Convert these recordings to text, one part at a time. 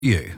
You.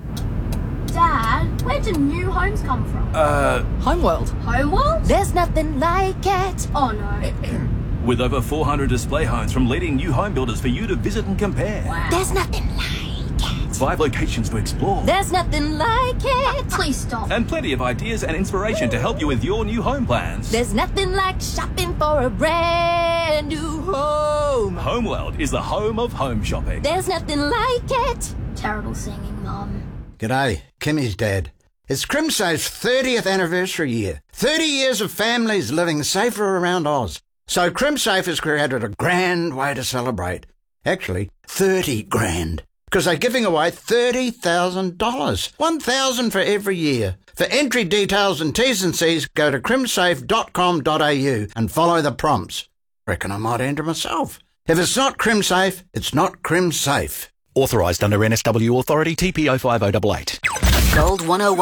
Dad, where do new homes come from? Homeworld. Homeworld? There's nothing like it. Oh no. With over 400 display homes from leading new home builders for you to visit and compare. Wow. There's nothing like it. 5 locations to explore. There's nothing like it. Please stop. And plenty of ideas and inspiration to help you with your new home plans. There's nothing like shopping for a brand new home. Homeworld is the home of home shopping. There's nothing like it. Terrible singing, Mum. G'day, Kimmy's dad. It's CrimSafe's 30th anniversary year. 30 years of families living safer around Oz. So CrimSafe has created a grand way to celebrate. Actually, 30 grand. Because they're giving away $30,000. $1,000 for every year. For entry details and T's and C's, go to crimsafe.com.au and follow the prompts. Reckon I might enter myself. If it's not CrimSafe, it's not CrimSafe. Authorised under NSW Authority TPO 5088. Gold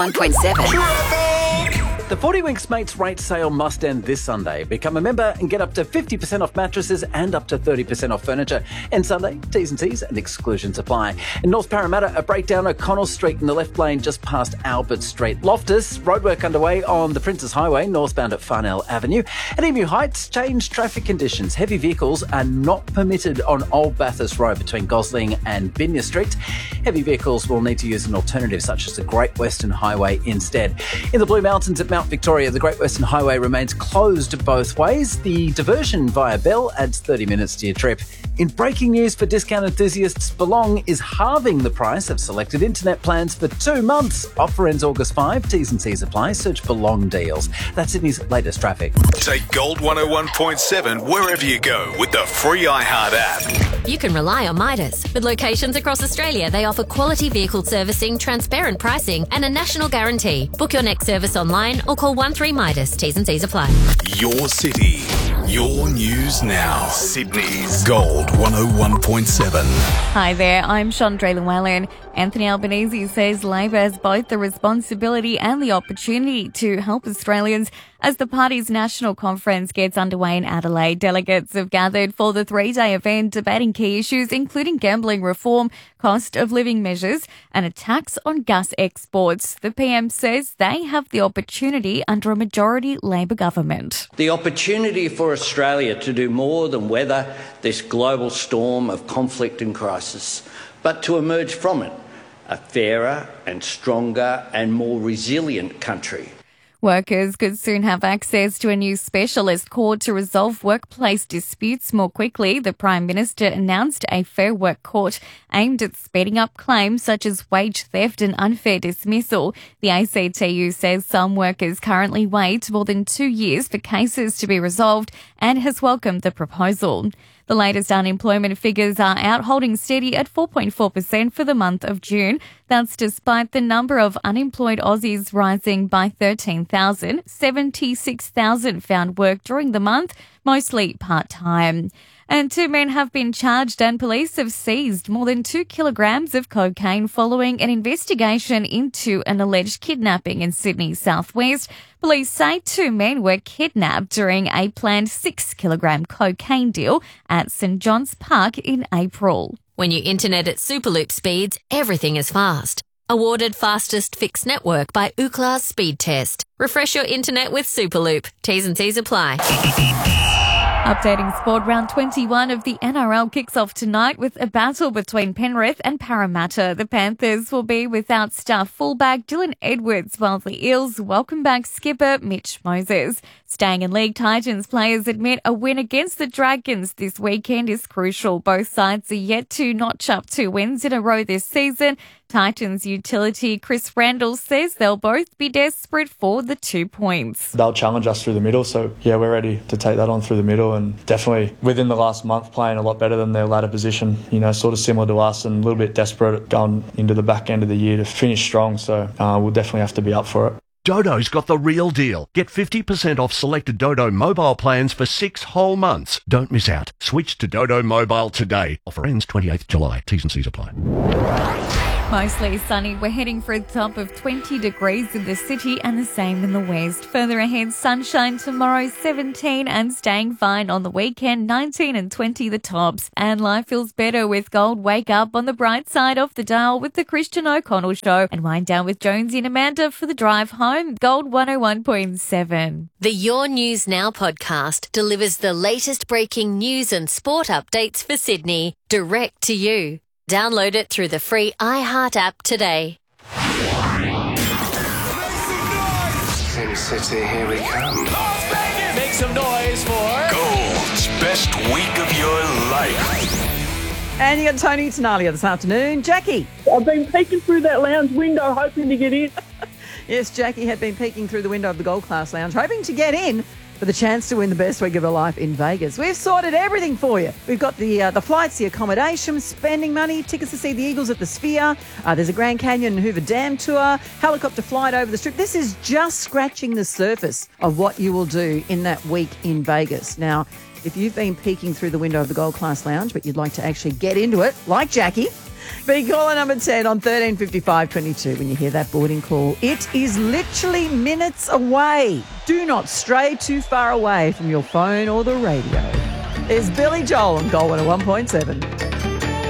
101.7. The 40 Winks Mates rate sale must end this Sunday. Become a member and get up to 50% off mattresses and up to 30% off furniture. And Sunday, T's and C's and exclusions apply. In North Parramatta, a breakdown at Connell Street in the left lane just past Albert Street. Loftus, roadwork underway on the Princes Highway, northbound at Farnell Avenue. At Emu Heights, changed traffic conditions. Heavy vehicles are not permitted on Old Bathurst Road between Gosling and Binya Street. Heavy vehicles will need to use an alternative such as the Great Western Highway instead. In the Blue Mountains at Mount Victoria, the Great Western Highway remains closed both ways. The diversion via Bell adds 30 minutes to your trip. In breaking news for discount enthusiasts, Belong is halving the price of selected internet plans for 2 months. Offer ends August 5. T's and C's apply. Search Belong deals. That's Sydney's latest traffic. Take Gold 101.7 wherever you go with the free iHeart app. You can rely on Midas. With locations across Australia, they offer quality vehicle servicing, transparent pricing and a national guarantee. Book your next service online or call 13 Midas. T's and C's apply. Your city, your news now. Sydney's Gold 101.7. Hi there, I'm Chandra Llewellyn. Anthony Albanese says Labor has both the responsibility and the opportunity to help Australians as the party's national conference gets underway in Adelaide. Delegates have gathered for the 3-day event debating key issues including gambling reform, cost of living measures and a tax on gas exports. The PM says they have the opportunity under a majority Labor government. The opportunity for Australia to do more than weather this global storm of conflict and crisis, but to emerge from it a fairer and stronger and more resilient country. Workers could soon have access to a new specialist court to resolve workplace disputes more quickly. The Prime Minister announced a Fair Work Court aimed at speeding up claims such as wage theft and unfair dismissal. The ACTU says some workers currently wait more than 2 years for cases to be resolved and has welcomed the proposal. The latest unemployment figures are out, holding steady at 4.4% for the month of June. That's despite the number of unemployed Aussies rising by 13,000. 76,000 found work during the month, mostly part-time. And 2 men have been charged and police have seized more than 2 kilograms of cocaine following an investigation into an alleged kidnapping in Sydney's southwest. Police say 2 men were kidnapped during a planned 6-kilogram cocaine deal at St John's Park in April. When you internet at Superloop speeds, everything is fast. Awarded fastest fixed network by Ookla's Speed Test. Refresh your internet with Superloop. T's and C's apply. Updating sport, round 21 of the NRL kicks off tonight with a battle between Penrith and Parramatta. The Panthers will be without star fullback Dylan Edwards, while the Eels welcome back skipper Mitch Moses. Staying in league, Titans players admit a win against the Dragons this weekend is crucial. Both sides are yet to notch up 2 wins in a row this season. Titans utility Chris Randall says they'll both be desperate for the 2 points. They'll challenge us through the middle, so yeah, we're ready to take that on through the middle, and definitely within the last month playing a lot better than their ladder position, sort of similar to us and a little bit desperate going into the back end of the year to finish strong, so we'll definitely have to be up for it. Dodo's got the real deal. Get 50% off selected Dodo mobile plans for 6 whole months. Don't miss out. Switch to Dodo Mobile today. Offer ends 28th July. T's and C's apply. Mostly sunny. We're heading for a top of 20 degrees in the city and the same in the west. Further ahead, sunshine tomorrow, 17 and staying fine on the weekend, 19 and 20 the tops. And life feels better with Gold. Wake up on the bright side of the dial with the Christian O'Connell Show and wind down with Jonesy and Amanda for the drive home. Gold 101.7. The Your News Now podcast delivers the latest breaking news and sport updates for Sydney direct to you. Download it through the free iHeart app today. Sin City, here we come. Make some noise for Gold's best week of your life. And you got Tony Tenalia this afternoon. Jackie. I've been peeking through that lounge window hoping to get in. Yes, Jackie had been peeking through the window of the Gold Class Lounge hoping to get in for the chance to win the best week of her life in Vegas. We've sorted everything for you. We've got the flights, the accommodation, spending money, tickets to see the Eagles at the Sphere. There's a Grand Canyon and Hoover Dam tour, helicopter flight over the Strip. This is just scratching the surface of what you will do in that week in Vegas. Now, if you've been peeking through the window of the Gold Class Lounge, but you'd like to actually get into it, like Jackie, be caller number 10 on 135522 when you hear that boarding call. It is literally minutes away. Do not stray too far away from your phone or the radio. There's Billy Joel on Gold 101.7.